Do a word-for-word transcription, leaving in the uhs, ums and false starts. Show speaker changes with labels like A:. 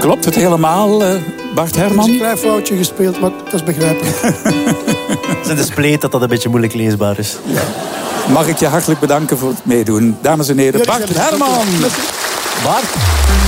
A: Klopt het helemaal, uh, Bart Herman?
B: Er is een klein foutje gespeeld, maar dat is begrijpelijk.
C: Het is in de spleet dat dat een beetje moeilijk leesbaar is.
A: Ja. Mag ik je hartelijk bedanken voor het meedoen. Dames en heren, Bart Herman.
C: Bart.